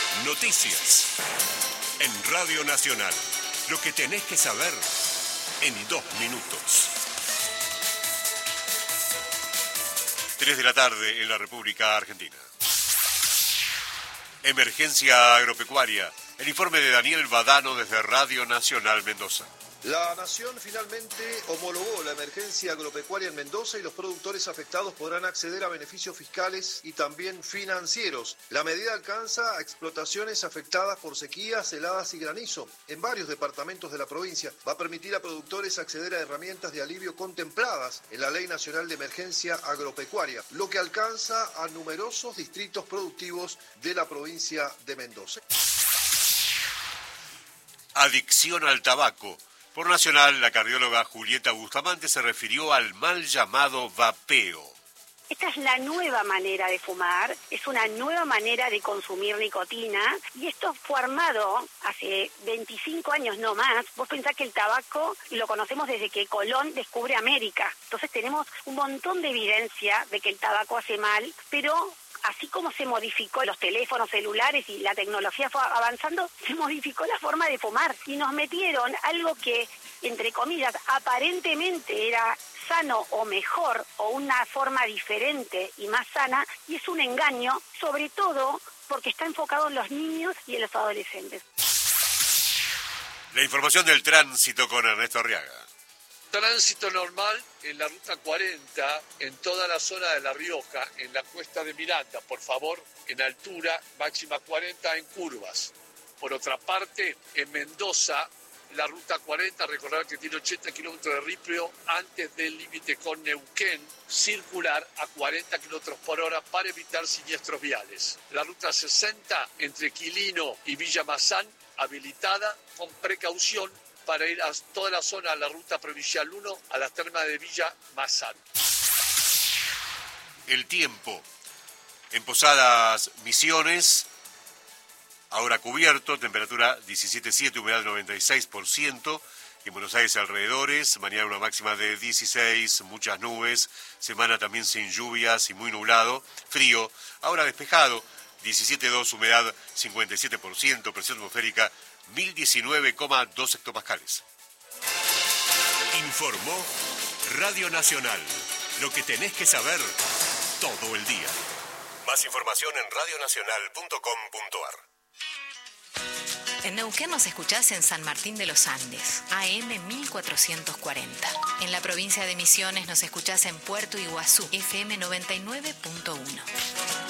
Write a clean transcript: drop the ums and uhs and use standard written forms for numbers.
Noticias. En Radio Nacional. Lo que tenés que saber en 2 minutos. 3 de la tarde en la República Argentina. Emergencia agropecuaria. El informe de Daniel Badano desde Radio Nacional Mendoza. La Nación finalmente homologó la emergencia agropecuaria en Mendoza y los productores afectados podrán acceder a beneficios fiscales y también financieros. La medida alcanza a explotaciones afectadas por sequías, heladas y granizo en varios departamentos de la provincia. Va a permitir a productores acceder a herramientas de alivio contempladas en la Ley Nacional de Emergencia Agropecuaria, lo que alcanza a numerosos distritos productivos de la provincia de Mendoza. Adicción al tabaco. Por Nacional, la cardióloga Julieta Bustamante se refirió al mal llamado vapeo. Esta es la nueva manera de fumar, es una nueva manera de consumir nicotina y esto fue armado hace 25 años no más. Vos pensás que el tabaco lo conocemos desde que Colón descubre América. Entonces tenemos un montón de evidencia de que el tabaco hace mal, pero así como se modificó los teléfonos celulares y la tecnología fue avanzando, se modificó la forma de fumar y nos metieron algo que, entre comillas, aparentemente era sano o mejor o una forma diferente y más sana, y es un engaño, sobre todo porque está enfocado en los niños y en los adolescentes. La información del tránsito con Ernesto Arriaga. Tránsito normal en la ruta 40, en toda la zona de La Rioja, en la cuesta de Miranda, por favor, en altura, máxima 40 en curvas. Por otra parte, en Mendoza, la ruta 40, recordar que tiene 80 kilómetros de ripio antes del límite con Neuquén, circular a 40 kilómetros por hora para evitar siniestros viales. La ruta 60, entre Quilino y Villa Mazán, habilitada con precaución para ir a toda la zona, a la ruta provincial 1, a las termas de Villa Mazán. El tiempo. En Posadas Misiones, ahora cubierto, temperatura 17,7, humedad 96%. En Buenos Aires alrededores, mañana una máxima de 16, muchas nubes. Semana también sin lluvias y muy nublado. Frío, ahora despejado, 17,2, humedad 57%, presión atmosférica 1019,2 hectopascales. Informó Radio Nacional. Lo que tenés que saber todo el día. Más información en radionacional.com.ar. En Neuquén nos escuchás en San Martín de los Andes, AM 1440. En la provincia de Misiones nos escuchás en Puerto Iguazú, FM 99.1.